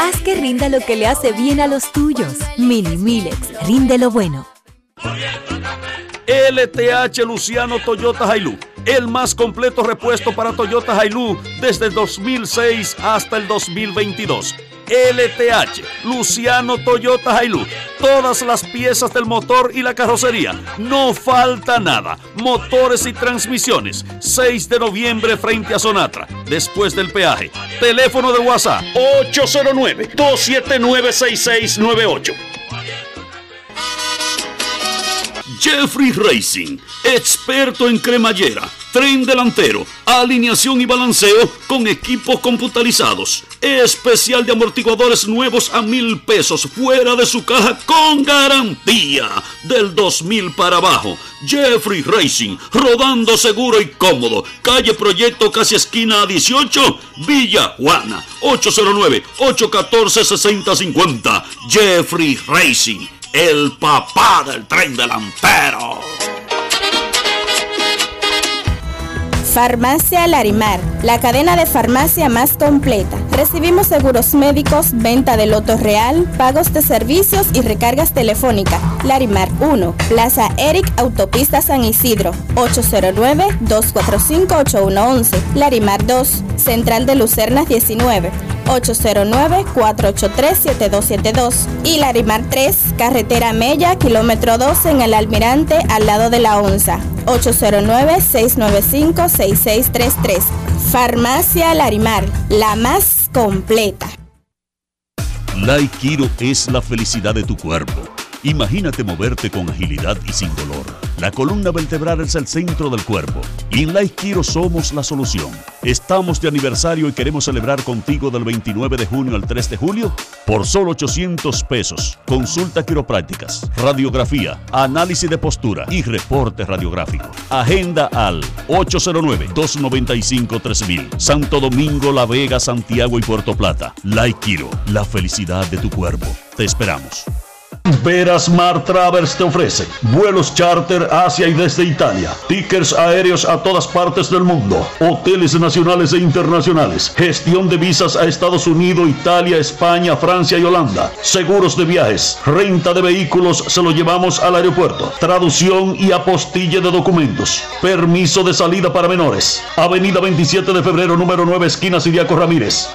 Haz que rinda lo que le hace bien a los tuyos. Mini Milex, rinde lo bueno. LTH Luciano Toyota Hilux, el más completo repuesto para Toyota Hilux desde el 2006 hasta el 2022. LTH Luciano Toyota Hilux, todas las piezas del motor y la carrocería, no falta nada. Motores y transmisiones, 6 de noviembre frente a Sonatra, después del peaje. Teléfono de WhatsApp 809-279-6698. Jeffrey Racing, experto en cremallera, tren delantero, alineación y balanceo con equipos computarizados. Especial de amortiguadores nuevos a 1,000 pesos fuera de su caja con garantía del 2,000 para abajo. Jeffrey Racing, rodando seguro y cómodo. Calle Proyecto, casi esquina 18, Villa Juana. 809-814-6050. Jeffrey Racing, el papá del tren delantero. Farmacia Larimar, la cadena de farmacia más completa. Recibimos seguros médicos, venta de loto real, pagos de servicios y recargas telefónicas. Larimar 1, Plaza Eric, Autopista San Isidro, 809-245-8111. Larimar 2, Central de Lucernas 19, 809-483-7272. Y Larimar 3, Carretera Mella, kilómetro 12 en el Almirante, al lado de la Onza, 809-695-6633. Farmacia Larimar, la más completa. Laikiro es la felicidad de tu cuerpo. Imagínate moverte con agilidad y sin dolor. La columna vertebral es el centro del cuerpo y en Laikiro somos la solución. Estamos de aniversario y queremos celebrar contigo del 29 de junio al 3 de julio por solo 800 pesos. Consulta quiroprácticas, radiografía, análisis de postura y reporte radiográfico. Agenda al 809-295-3000. Santo Domingo, La Vega, Santiago y Puerto Plata. Laikiro, la felicidad de tu cuerpo. Te esperamos. Verasmar Travels te ofrece vuelos charter hacia y desde Italia, tickets aéreos a todas partes del mundo, hoteles nacionales e internacionales, gestión de visas a Estados Unidos, Italia, España, Francia y Holanda, seguros de viajes, renta de vehículos, se lo llevamos al aeropuerto, traducción y apostille de documentos, permiso de salida para menores. Avenida 27 de febrero, número 9, esquina Siriaco Ramírez,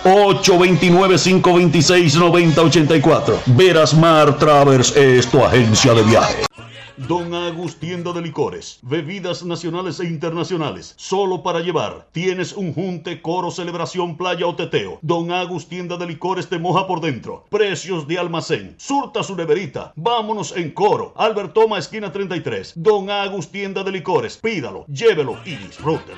829-526-9084. Verasmar Travels es tu agencia de viaje. Don Agus, tienda de licores, bebidas nacionales e internacionales, solo para llevar. Tienes un junte, coro, celebración, playa o teteo. Don Agus, tienda de licores, te moja por dentro. Precios de almacén. Surta su neverita. Vámonos en coro. Albert Toma, esquina 33. Don Agus, tienda de licores. Pídalo, llévelo y disfrútelo.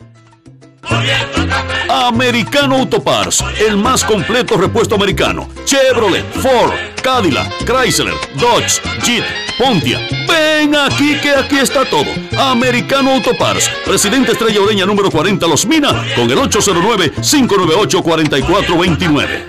Americano Auto Parts, el más completo repuesto americano. Chevrolet, Ford, Cadillac, Chrysler, Dodge, Jeep, Pontiac. Ven aquí que aquí está todo. Americano Auto Parts, Presidente Estrella Ureña número 40 Los Minas, con el 809-598-4429.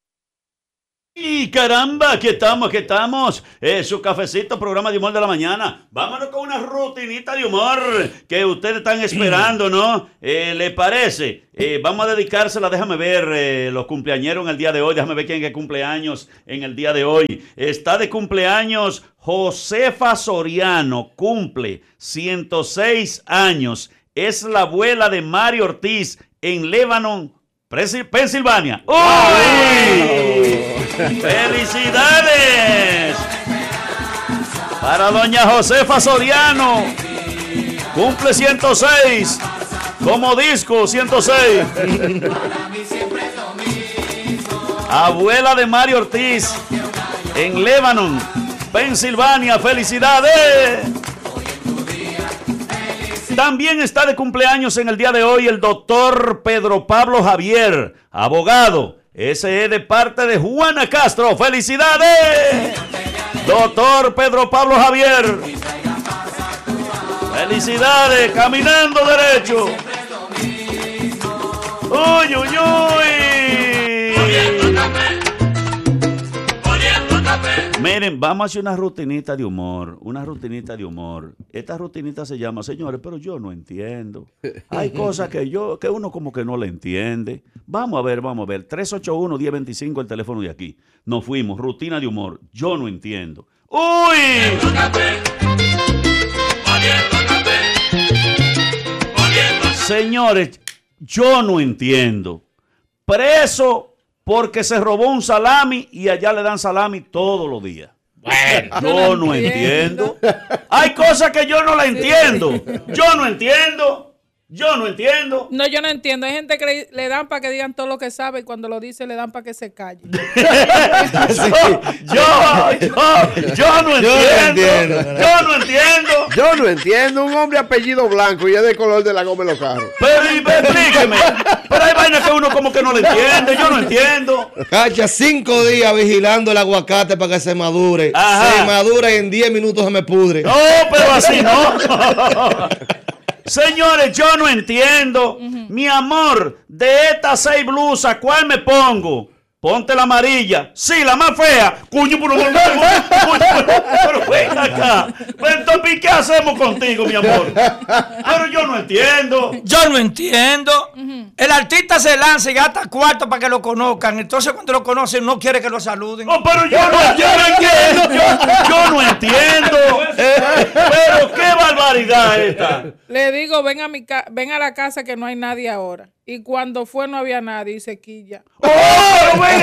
Y caramba, aquí estamos. Su cafecito, programa de humor de la mañana. Vámonos con una rutinita de humor que ustedes están esperando, ¿no? ¿Le parece? Vamos a dedicársela, déjame ver, los cumpleañeros en el día de hoy. Déjame ver quién es cumpleaños en el día de hoy. Está de cumpleaños Josefa Soriano, cumple 106 años. Es la abuela de Mario Ortiz en Lebanon, Pensilvania. ¡Uy! ¡Felicidades! Para doña Josefa Soriano, cumple 106, como disco 106. Abuela de Mario Ortiz en Lebanon, Pensilvania, ¡felicidades! También está de cumpleaños en el día de hoy el doctor Pedro Pablo Javier, abogado. Ese es de parte de Juana Castro. ¡Felicidades! Doctor Pedro Pablo Javier. ¡Felicidades! Caminando derecho. ¡Uy, uy, uy! Miren, vamos a hacer una rutinita de humor. Esta rutinita se llama, señores, pero yo no entiendo. Hay cosas que uno como que no le entiende. Vamos a ver. 381-1025 el teléfono de aquí. Nos fuimos, rutina de humor. Yo no entiendo. ¡Uy! Señores, yo no entiendo. Preso porque se robó un salami y allá le dan salami todos los días. Bueno, yo no entiendo. Hay cosas que yo no la entiendo. Yo no entiendo. No, yo no entiendo. Hay gente que le dan para que digan todo lo que sabe y cuando lo dice le dan para que se calle. Yo no entiendo. Yo no entiendo. Un hombre apellido blanco y es de color de la goma de los carros. Pero explíqueme. Pero hay vainas que uno como que no le entiende. Yo no entiendo. Cacha, 5 días vigilando el aguacate para que se madure. Ajá. Se madura y en 10 minutos se me pudre. No, pero así no. Señores, yo no entiendo. Mi amor, de estas 6 blusas, ¿cuál me pongo? Ponte la amarilla. Sí, la más fea. Cuño, pero ven acá. Pues entonces, ¿qué hacemos contigo, mi amor? Pero yo no entiendo. Yo no entiendo. El artista se lanza y gasta cuarto para que lo conozcan. Entonces, cuando lo conocen, no quiere que lo saluden. Oh, pero yo no entiendo. Pero qué barbaridad esta. Le digo, ven a la casa que no hay nadie ahora. Y cuando fue no había nadie y se quilla. ¡Oh, venga!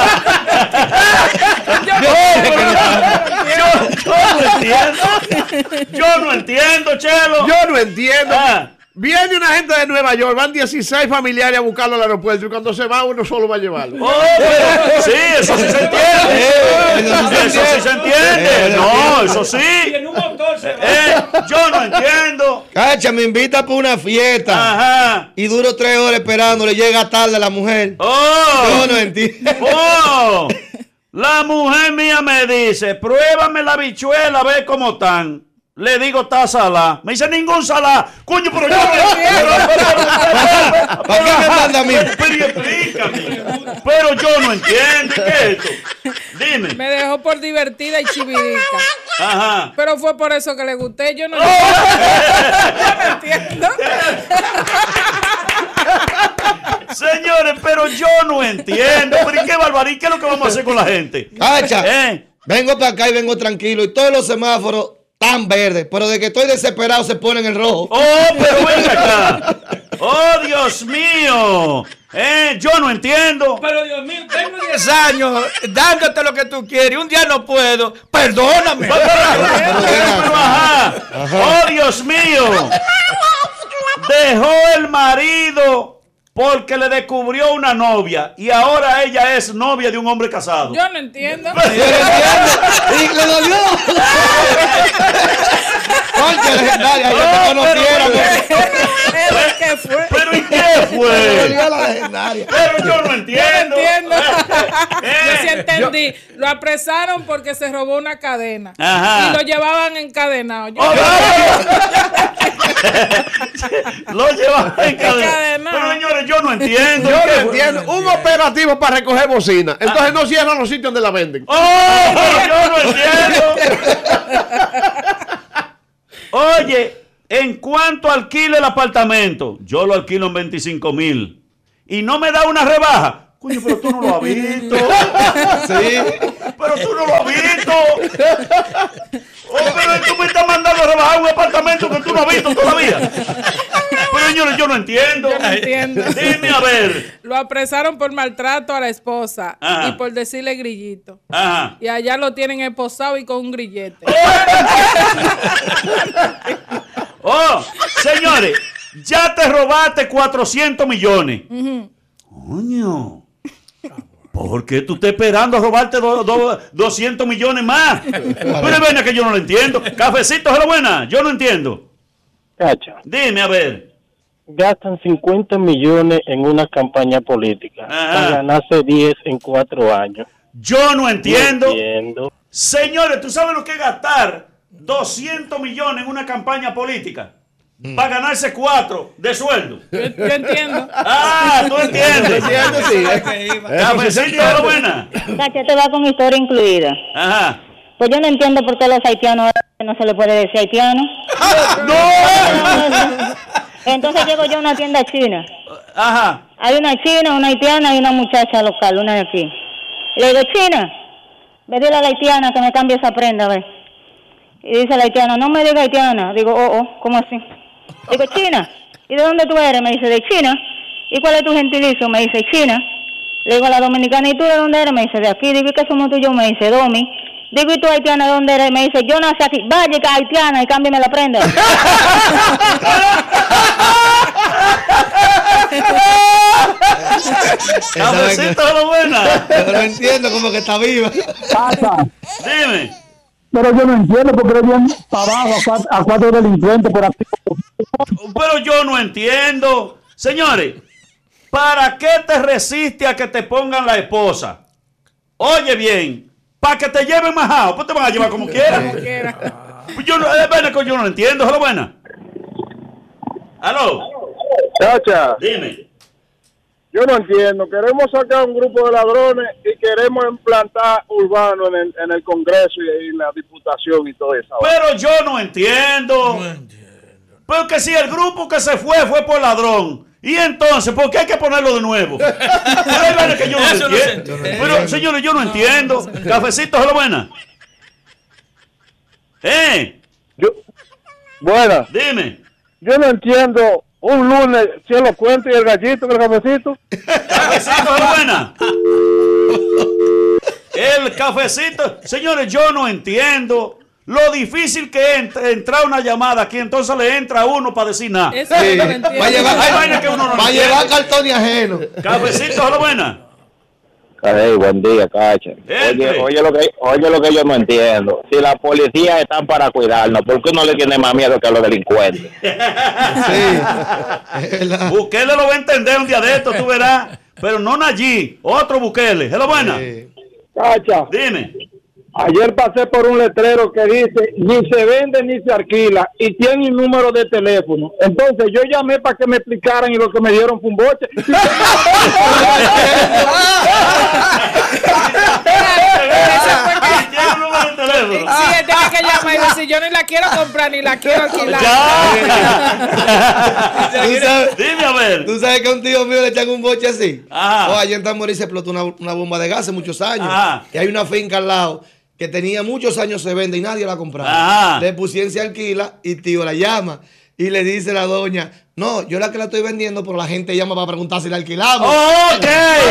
Yo no entiendo, Chelo. Yo no entiendo. Viene una gente de Nueva York, van 16 familiares a buscarlo al aeropuerto y cuando se va uno solo va a llevarlo. Oh, pero, sí, eso sí se entiende. Eso sí se entiende. No, eso sí. Y en un motor se yo no entiendo. Cacha, me invita para una fiesta. Ajá. Y duro 3 horas esperando, le llega tarde a la mujer. Yo no entiendo. La mujer mía me dice, pruébame la bichuela, a ver cómo están. Le digo, está salada. Me dice, ningún salada. Coño, pero yo no entiendo. ¿Para qué me manda a mí? Pero explícame. Pero yo no entiendo. ¿Qué es esto? Dime. Me dejó por divertida y chivirica. Ajá. Pero fue por eso que le gusté. Yo no entiendo. Señores, pero yo no entiendo. Pero ¿y qué barbaridad? ¿Qué es lo que vamos a hacer con la gente? Cacha, vengo para acá y vengo tranquilo. Y todos los semáforos tan verdes. Pero de que estoy desesperado se ponen en rojo. Oh, pero ven acá. Oh, Dios mío. Yo no entiendo. Pero Dios mío, tengo 10 años dándote lo que tú quieres. Un día no puedo. Perdóname. Ajá. Oh, Dios mío. Dejó el marido porque le descubrió una novia y ahora ella es novia de un hombre casado. Yo no entiendo. Y le dolió. Concha legendaria, yo te conociera. ¿Qué fue? ¿Pero y qué fue? La legendaria. Pero yo no entiendo. Yo sí entendí. Lo apresaron porque se robó una cadena. Ajá. Y lo llevaban encadenado. Lo llevaban encadenado. Pero señores, yo no entiendo. Yo no entiendo. Un operativo para recoger bocina. Entonces no cierran los sitios donde la venden. ¡Oh! Yo no entiendo. Oye, ¿en cuánto alquila el apartamento? Yo lo alquilo en 25,000. ¿Y no me da una rebaja? Coño, pero tú no lo has visto. Sí. Pero tú no lo has visto. Pero tú me estás mandando a rebajar un apartamento que tú no has visto todavía. Pero señores, yo no entiendo. Yo no entiendo. Dime a ver. Lo apresaron por maltrato a la esposa. Ajá. Y por decirle grillito. Ajá. Y allá lo tienen esposado y con un grillete. Oh, señores, ya te robaste 400 millones. Coño. ¿Por qué tú estás esperando a robarte 200 millones más? Pero ven que yo no lo entiendo. Cafecito, la buena. Yo no entiendo. Cacha, Dime, a ver. gastan 50 millones en una campaña política para ganarse 10 en 4 años. Yo no entiendo. No entiendo. Señores, ¿tú sabes lo que es gastar 200 millones en una campaña política? para ganarse 4 de sueldo. Yo entiendo. Ah, tú entiendes. Sí. Cafecito de la buena. Cachete va con historia incluida. Ajá. Pues yo no entiendo por qué a los haitianos no se le puede decir haitiano. ¡No! Entonces llego yo a una tienda china. Ajá. Hay una china, una haitiana y una muchacha local, una de aquí. Le digo, China, ve dile a la haitiana que me cambie esa prenda, ve. Y dice la haitiana, no me diga haitiana. Digo, ¿cómo así? Digo, China, ¿y de dónde tú eres? Me dice, de China. ¿Y cuál es tu gentilicio? Me dice, China. Le digo a la dominicana, ¿y tú de dónde eres? Me dice, de aquí. Digo, ¿y qué somos tú y yo? Me dice, Domi. Digo, ¿y tú haitiana de dónde eres? Me dice, yo nací aquí. Vaya, que haitiana y cámbiame la prenda. Cafecito de la buena. Yo no entiendo, como que está viva. Pasa. Dime. Pero yo no entiendo porque le vienen para abajo a 4 delincuentes por aquí. Pero yo no entiendo. Señores, ¿para qué te resiste a que te pongan la esposa? Oye bien, para que te lleven majado, pues te van a llevar como quieran. Yo no lo entiendo. ¿Hola, buena? ¿Aló? Chacha, dime. Yo no entiendo. Queremos sacar un grupo de ladrones y queremos implantar urbano en el Congreso y en la Diputación y todo eso. Pero yo no entiendo. Porque si el grupo que se fue por ladrón, y entonces, ¿por qué hay que ponerlo de nuevo? Pero que yo no entiendo. Pero, señores, yo no entiendo. Cafecito, ¿hola, buena? Buena. Dime. Yo no entiendo. Un lunes, cielo cuento y el gallito con el cafecito. Cafecito, ¿hola, buena? El cafecito. Señores, yo no entiendo lo difícil que entra una llamada aquí, entonces le entra a uno para decir nada. Sí. Va a llevar cartón ajeno. Cafecito, hola, buena. Hey, buen día, Cacha. Oye lo que yo no entiendo. Si la policía están para cuidarnos, ¿por qué no le tiene más miedo que a los delincuentes? Bukele lo va a entender un día de esto, tú verás. Pero no Nayib, otro Bukele. ¿Es lo buena? Cacha. Dime. Ayer pasé por un letrero que dice, ni se vende ni se alquila, y tiene un número de teléfono. Entonces yo llamé para que me explicaran y lo que me dieron fue un boche. Sí, él tiene que llamar y decir, yo ni la quiero comprar ni la quiero alquilar. Dime a ver. ¿Tú sabes que a un tío mío le echan un boche así? Ajá. Allá en Tamboril se explotó una bomba de gas hace muchos años. Ajá. Y hay una finca al lado que tenía muchos años se vende y nadie la compraba. Ajá. Le pusieron se alquila y tío la llama y le dice la doña, no, yo la que la estoy vendiendo, pero la gente llama para preguntar si la alquilamos. ¡Ok!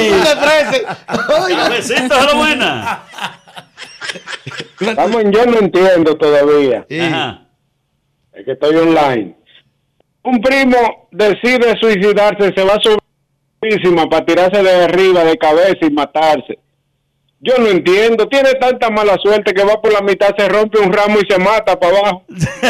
Cafecito, ¿es lo buena? Estamos en yo no entiendo todavía. Ajá. Es que estoy online. Un primo decide suicidarse, se va a subir para tirarse de arriba de cabeza y matarse. Yo no entiendo, tiene tanta mala suerte que va por la mitad, se rompe un ramo y se mata para abajo.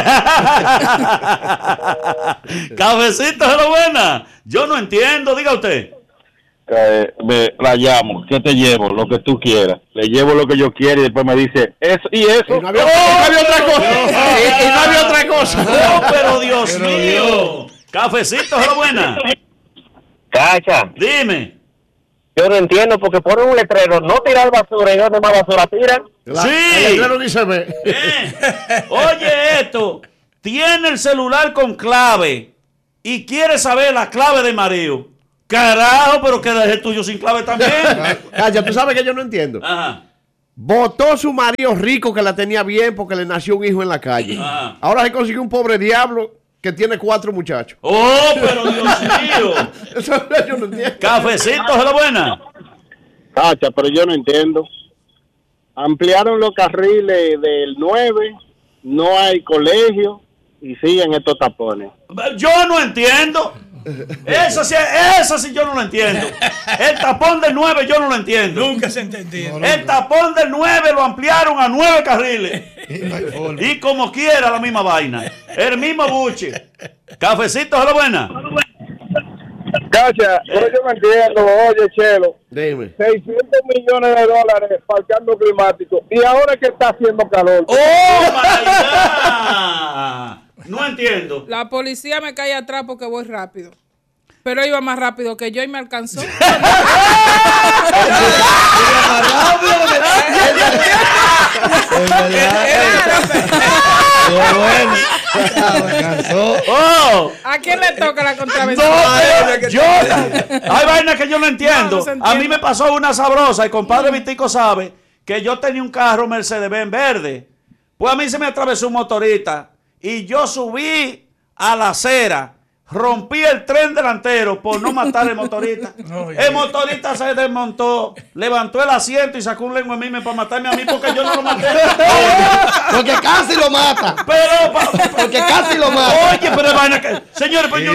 Cafecito, ¿es lo buena? Yo no entiendo, diga usted. La llamo, ¿qué te llevo? Lo que tú quieras. Le llevo lo que yo quiero y después me dice, eso y eso. Y no había otra cosa. Y no había otra cosa. No, pero Dios mío. Cafecito, ¿es lo buena? Cacha. Dime. Yo no entiendo porque ponen un letrero, no tirar basura y donde más basura tiran. Sí. El letrero ni se ve. Oye esto, tiene el celular con clave y quiere saber la clave de mareo. Carajo, pero que deje el tuyo sin clave también. Calla, tú sabes que yo no entiendo. Ajá. Votó su marido rico que la tenía bien porque le nació un hijo en la calle. Ajá. Ahora se consiguió un pobre diablo que tiene 4 muchachos. Oh, pero Dios mío. Eso yo no entiendo. Cafecito, ¿es la buena? Cacha, pero yo no entiendo. Ampliaron los carriles del 9, no hay colegio y siguen estos tapones. Yo no entiendo. Eso sí yo no lo entiendo. El tapón del 9 yo no lo entiendo. Nunca se entendió. El tapón del 9 lo ampliaron a 9 carriles. Y como quiera la misma vaina. El mismo buche. Cafecito, ¿es la buena? Cacha, yo no entiendo, oye, Chelo. Dime. 600 millones de dólares para el cambio climático. Y ahora que está haciendo calor. ¡Oh, my God! No entiendo. La policía me cae atrás porque voy rápido. Pero iba más rápido que yo y me alcanzó. ¿A quién le toca la contravención? Hay vainas que yo no entiendo. A mí me pasó una sabrosa y compadre Vitico sabe que yo tenía un carro Mercedes-Benz verde. Pues a mí se me atravesó un motorista y yo subí a la acera. Rompí el tren delantero por no matar al motorista. El motorista se desmontó, levantó el asiento y sacó un lengua en mí para matarme a mí porque yo no lo maté. Porque casi lo mata. Porque casi lo mata. Oye, pero vaina que... Señores, pues yo...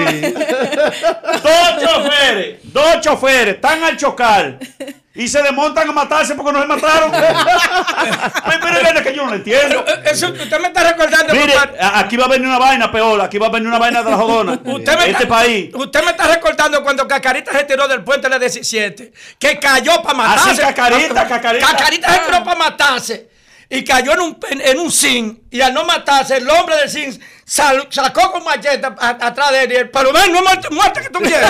Dos choferes están al chocar y se desmontan a matarse porque no se mataron. Pero que yo no lo entiendo. Eso, usted me está recordando. Mire, aquí va a venir una vaina peor. Aquí va a venir una vaina de la jodona. País. Usted me está recordando cuando Cacarita se tiró del puente de la 17. Que cayó para matarse. Así, Cacarita. Cacarita se tiró para matarse. Y cayó en un zinc. Y al no matarse, el hombre del zinc sacó con machete atrás de él. Pero ven, no muerte que tú quieres.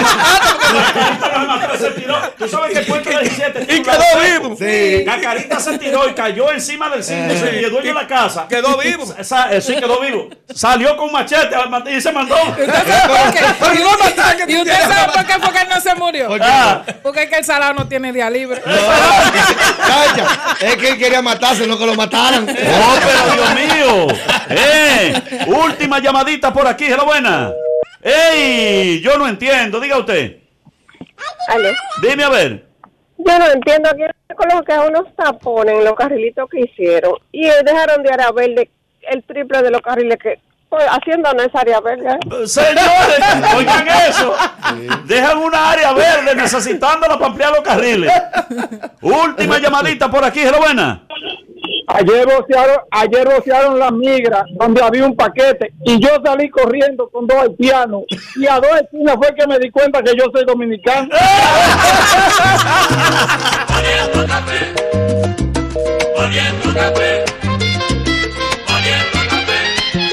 Se tiró. Tú sabes que el puente de la 17. Y quedó vivo. Sí. Cacarita se tiró y cayó encima del zinc. El dueño de la casa. Quedó vivo. Sí, quedó vivo. Salió con machete y se mandó. ¿Y usted sabe por qué fue que él no se murió? Porque es que el salado no tiene día libre. Cacha, es que él quería matarse, no que lo mataran. Oh, pero Dios mío. Última llamadita por aquí, hello, buena. ¡Ey! Yo no entiendo, diga usted. ¿Aló? Dime a ver. Yo no entiendo aquí colocar unos tapones en los carrilitos que hicieron y dejaron de área verde el triple de los carriles que haciendo no es área verde. Señores, oigan eso. Dejan una área verde necesitándola para ampliar los carriles. Última llamadita por aquí, hello, buena. Ayer rociaron la migra donde había un paquete y yo salí corriendo con 2 haitianos y a 2 esquinas fue que me di cuenta que yo soy dominicano. Oliendo café, oliendo café, oliendo café.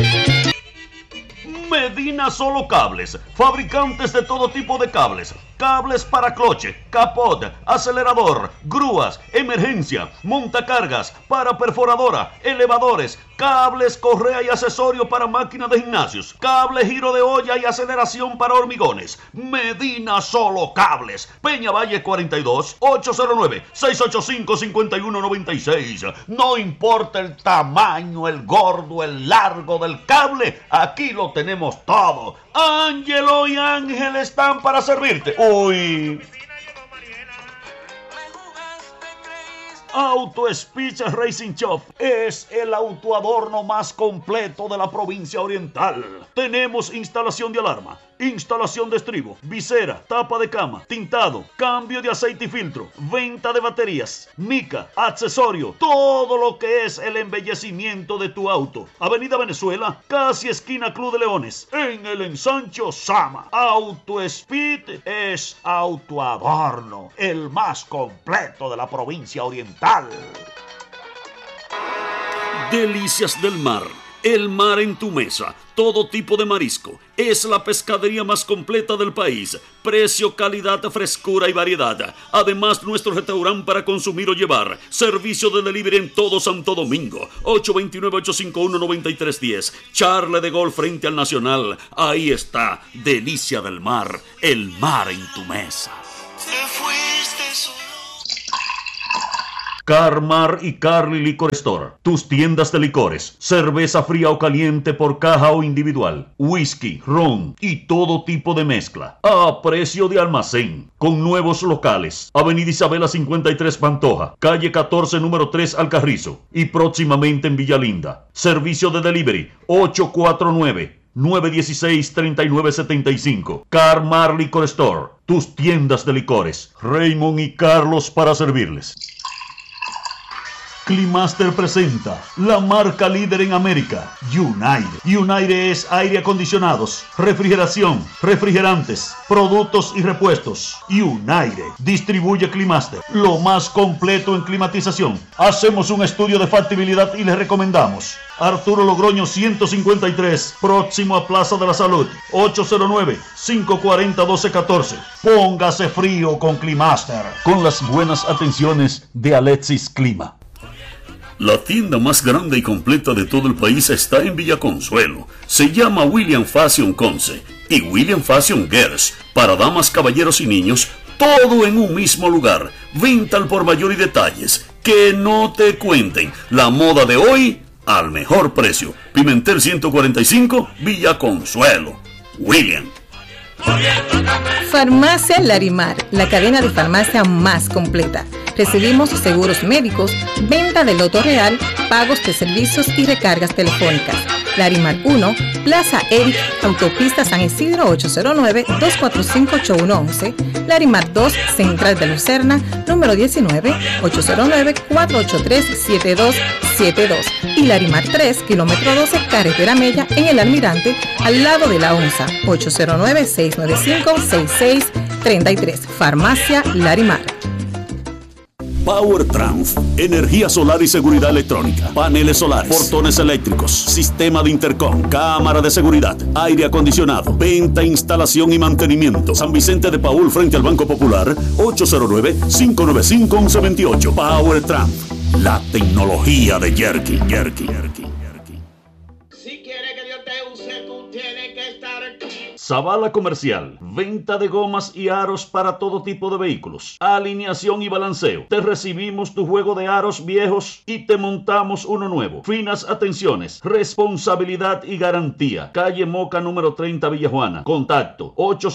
Medina Solo Cables, fabricantes de todo tipo de cables. Cables para cloche, capot, acelerador, grúas, emergencia, montacargas, para perforadora, elevadores, cables, correa y accesorio para máquinas de gimnasios, cable giro de olla y aceleración para hormigones. Medina Solo Cables, Peña Valle 42, 809-685-5196. No importa el tamaño, el gordo, el largo del cable, aquí lo tenemos todo. Ángelo y Ángel están para servirte. Uy. Auto Speech Racing Shop es el autoadorno más completo de la provincia oriental. Tenemos instalación de alarma, instalación de estribo, visera, tapa de cama, tintado, cambio de aceite y filtro, venta de baterías, mica, accesorio, todo lo que es el embellecimiento de tu auto. Avenida Venezuela, casi esquina Club de Leones, en el ensancho Sama. Auto Speed es autoadorno, el más completo de la provincia oriental. Delicias del mar. El mar en tu mesa, todo tipo de marisco. Es la pescadería más completa del país. Precio, calidad, frescura y variedad. Además, nuestro restaurante para consumir o llevar. Servicio de delivery en todo Santo Domingo. 829-851-9310. Charle de Gol frente al Nacional. Ahí está, Delicia del Mar. El mar en tu mesa. Carmar y Carly Liquor Store, tus tiendas de licores, cerveza fría o caliente por caja o individual, whisky, ron y todo tipo de mezcla, a precio de almacén, con nuevos locales, Avenida Isabela 53 Pantoja, calle 14 número 3 Alcarrizo y próximamente en Villalinda. Servicio de delivery 849-916-3975. Carmar Liquor Store, tus tiendas de licores, Raymond y Carlos para servirles. Climaster presenta la marca líder en América, United. United es aire acondicionados, refrigeración, refrigerantes, productos y repuestos. United distribuye Climaster, lo más completo en climatización. Hacemos un estudio de factibilidad y le recomendamos. Arturo Logroño 153, próximo a Plaza de la Salud, 809-540-1214. Póngase frío con Climaster, con las buenas atenciones de Alexis Clima. La tienda más grande y completa de todo el país está en Villa Consuelo. Se llama William Fashion Conce y William Fashion Girls, para damas, caballeros y niños, todo en un mismo lugar. Venta al por mayor y detalles. Que no te cuenten. La moda de hoy al mejor precio. Pimentel 145, Villa Consuelo. William. Farmacia Larimar, la cadena de farmacia más completa. Recibimos seguros médicos, venta de loto real, pagos de servicios y recargas telefónicas. Larimar 1, Plaza Eric, Autopista San Isidro 809-245-8111. Larimar 2, Central de Lucerna, número 19, 809-483-7272. Y Larimar 3, kilómetro 12, Carretera Mella, en el Almirante, al lado de la ONSA, 809-695-6633. Farmacia Larimar. Power Trans, energía solar y seguridad electrónica, paneles solares, portones eléctricos, sistema de intercom, cámara de seguridad, aire acondicionado, venta, instalación y mantenimiento. San Vicente de Paúl frente al Banco Popular, 809-595-1128. Power Trans, la tecnología de Yerky. Zavala Comercial, venta de gomas y aros para todo tipo de vehículos, alineación y balanceo. Te recibimos tu juego de aros viejos y te montamos uno nuevo. Finas atenciones, responsabilidad y garantía. Calle Moca número 30, Villajuana. Contacto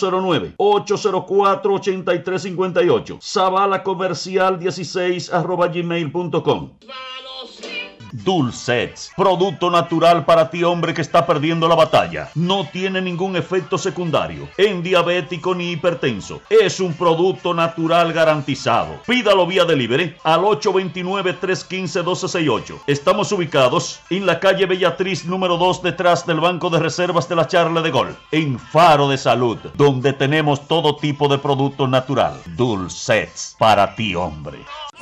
809-804-8358. Zavala Comercial 16@gmail.com. Dulcets, producto natural para ti, hombre que está perdiendo la batalla. No tiene ningún efecto secundario en diabético ni hipertenso. Es un producto natural garantizado. Pídalo vía delivery al 829-315-1268. Estamos ubicados en la calle Bellatriz número 2, detrás del Banco de Reservas de la Charle de Gol, en Faro de Salud, donde tenemos todo tipo de producto natural. Dulcets para ti, hombre.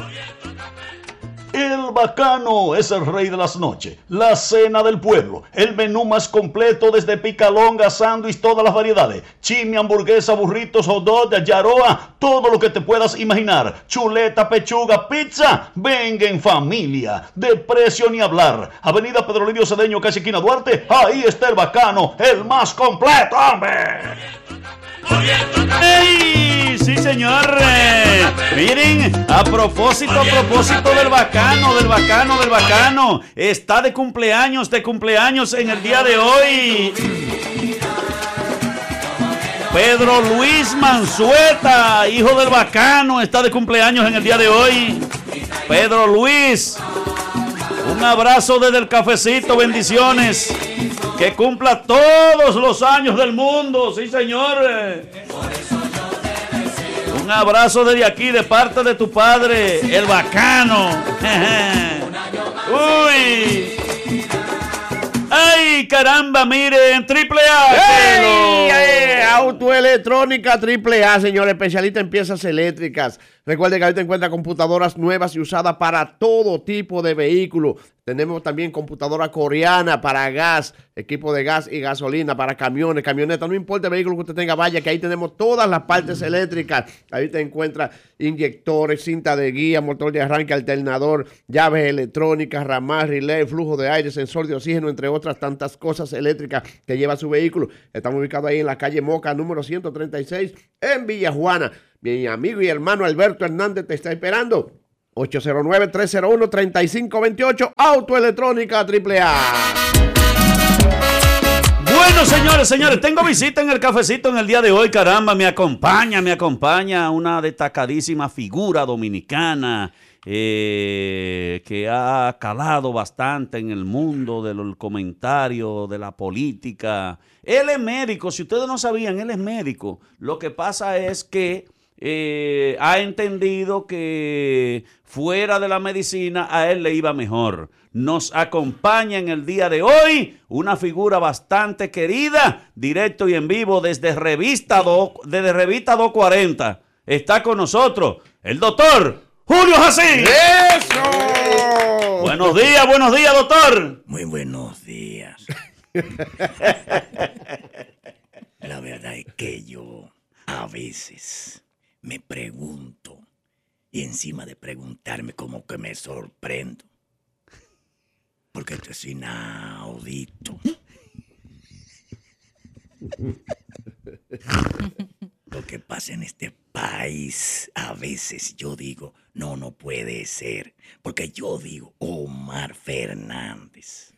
El Bacano es el rey de las noches, la cena del pueblo, el menú más completo desde picalonga, sándwich, todas las variedades, chimi, hamburguesa, burritos, hot dog, yaroa, todo lo que te puedas imaginar, chuleta, pechuga, pizza. Venga en familia, de precio ni hablar. Avenida Pedro Livio Cedeño, casi esquina Duarte, ahí está el Bacano, el más completo, hombre. ¡Ey! Sí, señor. Miren, a propósito del bacano. Está de cumpleaños en el día de hoy. Pedro Luis Manzueta, hijo del Bacano, está de cumpleaños en el día de hoy. Pedro Luis, un abrazo desde el cafecito, bendiciones. Que cumpla todos los años del mundo, sí señor. Un abrazo desde aquí de parte de tu padre, el Bacano. Uy. ¡Ay, caramba! Miren, AAA. Autoelectrónica AAA, señor, especialista en piezas eléctricas. Recuerde que ahorita encuentra computadoras nuevas y usadas para todo tipo de vehículos. Tenemos también computadora coreana para gas, equipo de gas y gasolina para camiones, camionetas, no importa el vehículo que usted tenga, vaya que ahí tenemos todas las partes eléctricas. Ahí te encuentra inyectores, cinta de guía, motor de arranque, alternador, llaves electrónicas, ramal, relay, flujo de aire, sensor de oxígeno, entre otras tantas cosas eléctricas que lleva su vehículo. Estamos ubicados ahí en la calle Moca, número 136, en Villajuana. Mi amigo y hermano Alberto Hernández te está esperando. 809-301-3528, Autoelectrónica AAA. Bueno, señores, tengo visita en el cafecito en el día de hoy, caramba, me acompaña una destacadísima figura dominicana que ha calado bastante en el mundo del comentario, de la política. Él es médico, si ustedes no sabían, él es médico. Lo que pasa es que ha entendido que fuera de la medicina a él le iba mejor. Nos acompaña en el día de hoy una figura bastante querida, directo y en vivo desde Revista 240. Está con nosotros el doctor Julio Jacín. ¡Eso! Buenos días, doctor. Muy buenos días. La verdad es que yo a veces me pregunto, y encima de preguntarme como que me sorprendo, porque esto es inaudito. Lo que pasa en este país, a veces yo digo, no puede ser, porque yo digo Omar Fernández.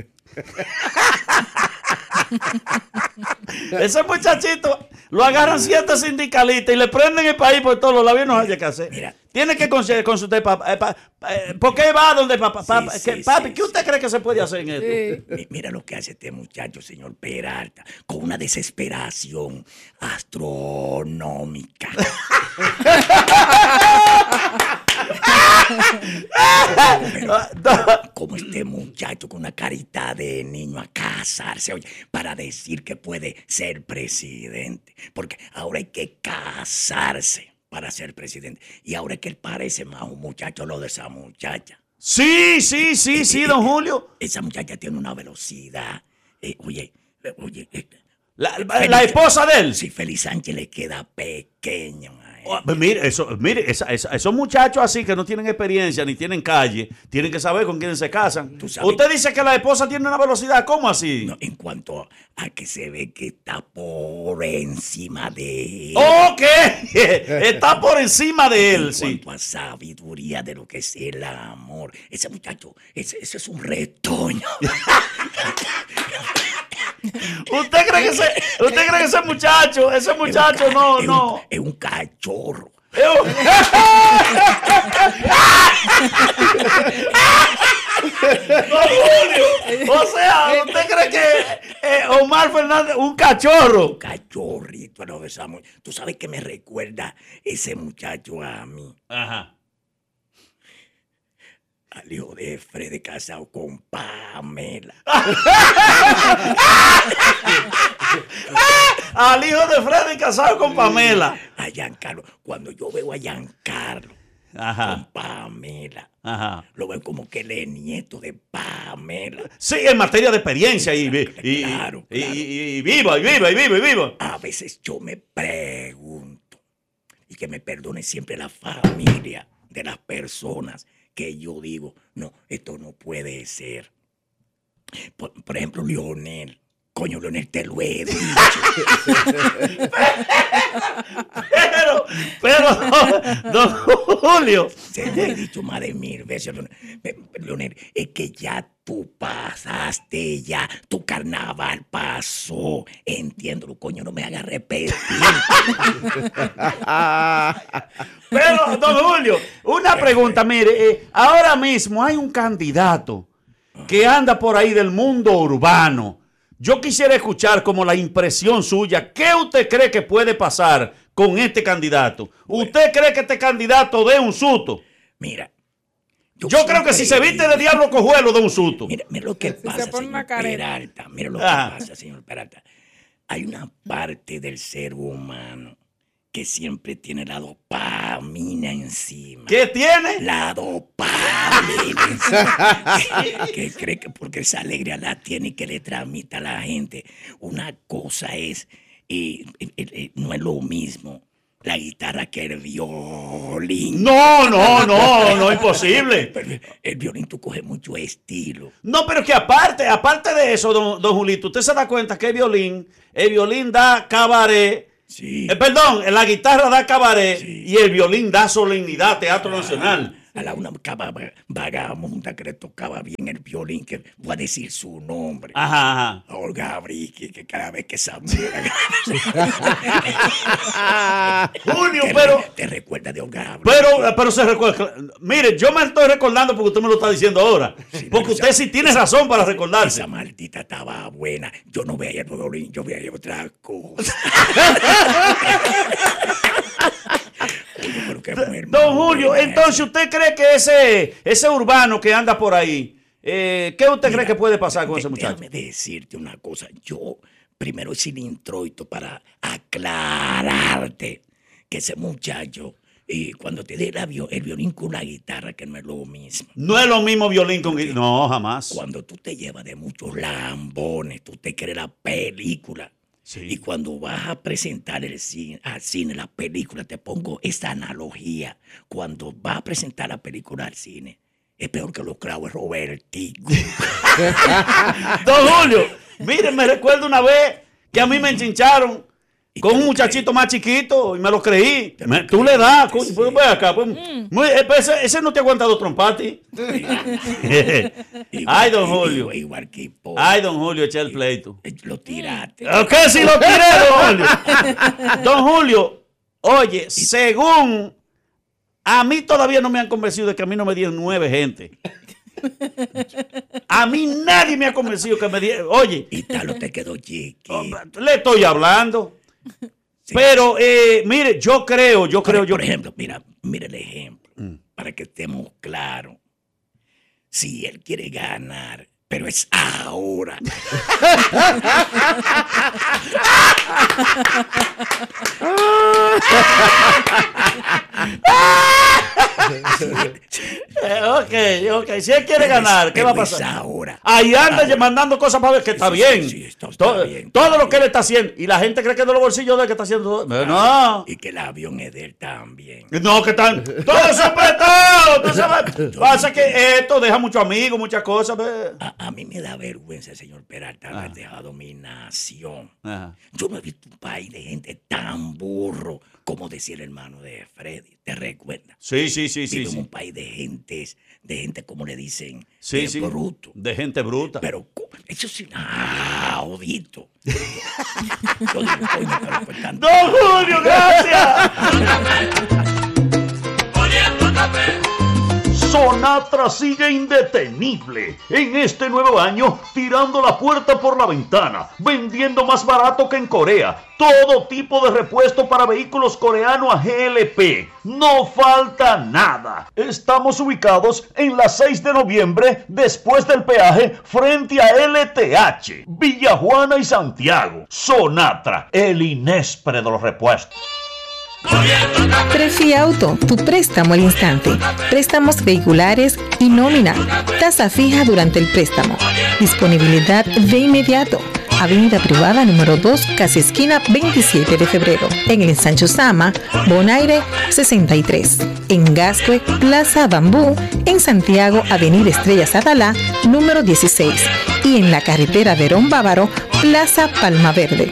Ese muchachito lo agarran ciertos sindicalistas y le prenden el país por todos los labios. No haya que hacer. Mira, tiene que consultar papá. ¿Por qué va donde papá? Papi, ¿qué usted cree que se puede hacer en esto? Mira lo que hace este muchacho, señor Peralta, con una desesperación astronómica. Como este muchacho con una carita de niño a casarse, oye, para decir que puede ser presidente, porque ahora hay que casarse para ser presidente, y ahora es que él parece más un muchacho lo de esa muchacha. Sí, don Julio. Esa muchacha tiene una velocidad, oye, la esposa de él. Sí, Félix Sánchez le queda pequeño. Mire, esos muchachos así que no tienen experiencia ni tienen calle, tienen que saber con quién se casan. Usted dice que la esposa tiene una velocidad, ¿cómo así? No, en cuanto a que se ve que está por encima de él. ¡Ok! Está por encima de él, sí. En cuanto a sabiduría de lo que es el amor. Ese muchacho, ese es un retoño. ¿Usted cree que ese muchacho no? Es un cachorro. No, Julio. O sea, ¿usted cree que Omar Fernández un cachorro? Un cachorrito, no, tú sabes que me recuerda ese muchacho a mí. Ajá. Al hijo de Freddy casado con Pamela. Al hijo de Freddy casado con Pamela. A Giancarlo. Cuando yo veo a Giancarlo con Pamela, lo veo como que él es nieto de Pamela. Sí, en materia de experiencia claro. Y viva. A veces yo me pregunto, y que me perdone siempre la familia de las personas, que yo digo, no, esto no puede ser. Por ejemplo, Leonel. Coño, Leonel, te lo he dicho. pero, don Julio. Te lo he dicho más de 1000 veces, Leonel, es que ya tú pasaste, ya tu carnaval pasó. Entiéndelo, coño, no me hagas repetir. Pero, don Julio, una pregunta, mire, ahora mismo hay un candidato que anda por ahí del mundo urbano. Yo quisiera escuchar como la impresión suya. ¿Qué usted cree que puede pasar con este candidato? ¿Usted cree que este candidato dé un susto? Mira. Yo creo que si se viste de diablo cojuelo de un susto. Mira lo que pasa, señor Peralta. Mira lo que pasa, señor Peralta. Hay una parte del ser humano que siempre tiene la dopamina encima. ¿Qué tiene? La dopamina encima. Que cree que porque esa alegría la tiene y que le transmite a la gente. Una cosa es, no es lo mismo la guitarra que el violín. No, imposible. Pero el violín tú coges mucho estilo. No, pero que aparte de eso, don Julito, usted se da cuenta que el violín da cabaret. Sí. Perdón, la guitarra da cabaret y el violín da solemnidad, teatro nacional. A la una vagamonda que le tocaba bien el violín, que voy a decir su nombre. Ajá. Olga Brique, que cada vez que sabe. Julio, pero. Te recuerda de Olga Brique. Pero se recuerda. Mire, yo me estoy recordando porque usted me lo está diciendo ahora. Sí, porque usted sí tiene razón para recordarse. Esa maldita estaba buena. Yo no veía el violín, yo veía otra cosa. Don Julio, entonces, ¿usted cree que ese urbano que anda por ahí, qué usted cree que puede pasar con ese muchacho? Déjame decirte una cosa. Yo primero hice el introito para aclararte que ese muchacho, cuando te dé el violín con la guitarra, que no es lo mismo. No es lo mismo violín con guitarra. No, jamás. Cuando tú te llevas de muchos lambones, tú te crees la película. Sí. Y cuando vas a presentar al cine la película, te pongo esta analogía. Cuando vas a presentar la película al cine, es peor que los clavos Robertico. Don Julio, miren, me recuerdo una vez que a mí me enchincharon con un muchachito más chiquito y me lo creí. Tú le das, pues ve acá. Pues, ese no te ha aguantado trompati. Ay, don Julio. Ay, don Julio, eché el pleito. Lo tiraste. ¿Qué si lo tiré, don Julio? Don Julio, oye, según a mí todavía no me han convencido de que a mí no me dieron 9 gente. A mí nadie me ha convencido que me dieron. Oye. Y tal te quedó chiquito. Le estoy hablando. Sí. Pero, mire, yo creo. Por ejemplo, mira el ejemplo, para que estemos claros. Si él quiere ganar, pero es ahora. Ok. Si él quiere ganar, ¿qué va a pasar? Ahora. Ahí anda mandando cosas para ver que está bien. Sí, está bien. Todo lo que él está haciendo. Y la gente cree que es de los bolsillos de él que está haciendo. No. Y que el avión es de él también. No, que están. Todo eso prestado. Pasa que esto deja muchos amigos, muchas cosas. A mí me da vergüenza, señor Peralta, haber dejado mi nación. Yo no he visto un país de gente tan burro como decía el hermano de Freddy. ¿Te recuerdas? Sí. Vive un país de gente, como le dicen, bruto. De gente bruta. Pero eso es inaudito. ¡Don Julio, gracias! Sonatra sigue indetenible en este nuevo año, tirando la puerta por la ventana, vendiendo más barato que en Corea. Todo tipo de repuesto para vehículos coreanos a GLP. No falta nada. Estamos ubicados en la 6 de noviembre, después del peaje, frente a LTH, Villa Juana y Santiago. Sonatra, el Inespre de los repuestos. Prefiauto, tu préstamo al instante. Préstamos vehiculares y nómina. Tasa fija durante el préstamo. Disponibilidad de inmediato. Avenida Privada número 2, casi esquina 27 de febrero. En el Ensancho Sama, Bonaire 63. En Gascue, Plaza Bambú. En Santiago, Avenida Estrellas Adalá, número 16. Y en la carretera Verón Bávaro, Plaza Palma Verde.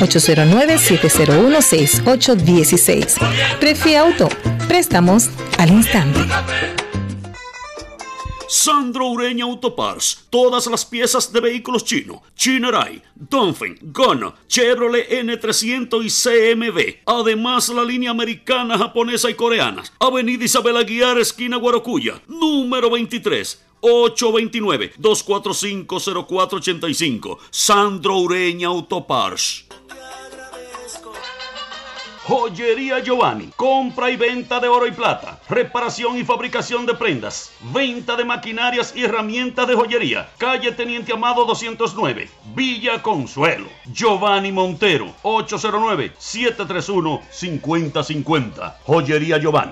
809-701-6816. Prefiauto, préstamos al instante. Sandro Ureña Autoparts, todas las piezas de vehículos chino, Chinerai, Dongfeng, Gona, Chevrolet N300 y CMB. Además, la línea americana, japonesa y coreana. Avenida Isabel Aguiar, esquina Guaracuya, número 23. 829-245-0485. Sandro Ureña Autoparts. Joyería Giovanni, compra y venta de oro y plata, reparación y fabricación de prendas, venta de maquinarias y herramientas de joyería. Calle Teniente Amado 209, Villa Consuelo. Giovanni Montero, 809-731-5050. Joyería Giovanni.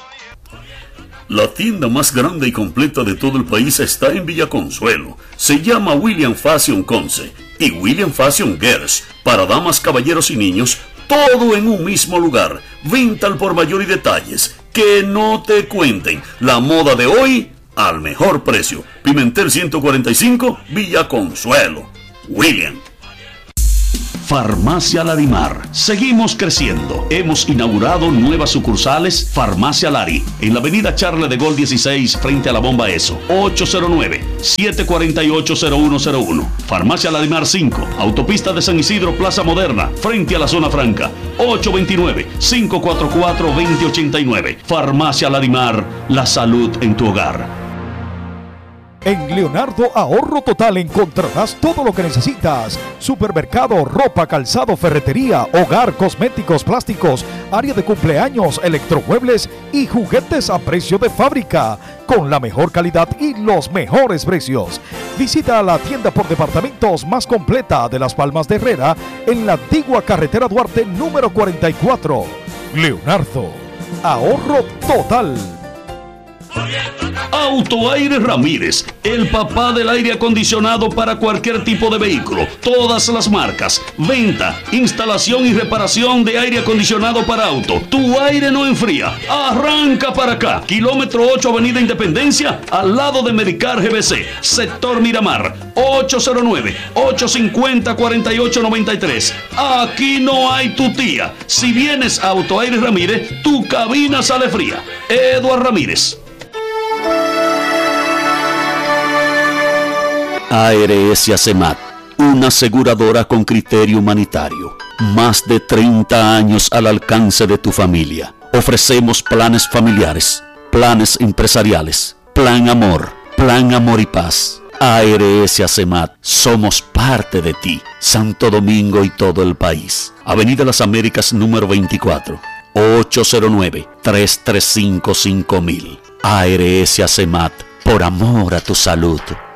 La tienda más grande y completa de todo el país está en Villa Consuelo. Se llama William Fashion Conce y William Fashion Girls, para damas, caballeros y niños. Todo en un mismo lugar. Venta al por mayor y detalles. Que no te cuenten. La moda de hoy al mejor precio. Pimentel 145, Villa Consuelo. William. Farmacia Larimar. Seguimos creciendo. Hemos inaugurado nuevas sucursales. Farmacia Lari, en la avenida Charles de Gaulle 16, frente a la bomba ESO. 809-748-0101. Farmacia Larimar 5, autopista de San Isidro, Plaza Moderna, frente a la zona franca. 829-544-2089. Farmacia Larimar, la salud en tu hogar. En Leonardo Ahorro Total encontrarás todo lo que necesitas. Supermercado, ropa, calzado, ferretería, hogar, cosméticos, plásticos, área de cumpleaños, electromuebles y juguetes a precio de fábrica, con la mejor calidad y los mejores precios. Visita la tienda por departamentos más completa de Las Palmas de Herrera en la antigua carretera Duarte número 44. Leonardo, ahorro total. Autoaire Ramírez, el papá del aire acondicionado para cualquier tipo de vehículo, todas las marcas, venta, instalación y reparación de aire acondicionado para auto. Tu aire no enfría, arranca para acá, kilómetro 8 Avenida Independencia, al lado de Medicar GBC, sector Miramar, 809-850-4893. Aquí no hay tu tía. Si vienes a Autoaire Ramírez, tu cabina sale fría. Eduard Ramírez. ARS Acemat, una aseguradora con criterio humanitario. Más de 30 años al alcance de tu familia. Ofrecemos planes familiares, planes empresariales, plan amor y paz. ARS Acemat, somos parte de ti. Santo Domingo y todo el país. Avenida Las Américas número 24, 809-335-5000. ARS Acemat, por amor a tu salud.